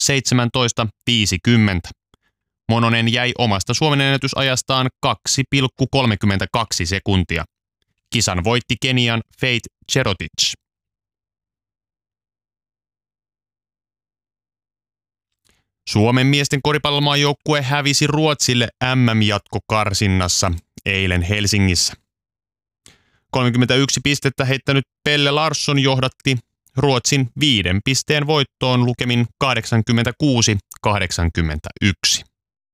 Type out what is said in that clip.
17.50. Mononen jäi omasta Suomen ennätysajastaan 2,32 sekuntia. Kisan voitti Kenian Faith Cherotich. Suomen miesten koripallomaajoukkue hävisi Ruotsille MM-jatkokarsinnassa eilen Helsingissä. 31 pistettä heittänyt Pelle Larsson johdatti Ruotsin 5 pisteen voittoon lukemin 86-81.